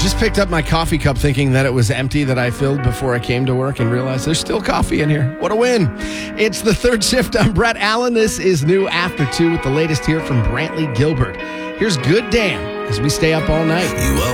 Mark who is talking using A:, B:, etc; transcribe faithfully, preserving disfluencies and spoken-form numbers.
A: Just picked up my coffee cup thinking that it was empty that I filled before I came to work and realized there's still coffee in here. What a win. It's the third shift. I'm Brett Allen. This is New After two with the latest here from Brantley Gilbert. Here's Good Damn as we stay up all night.
B: You are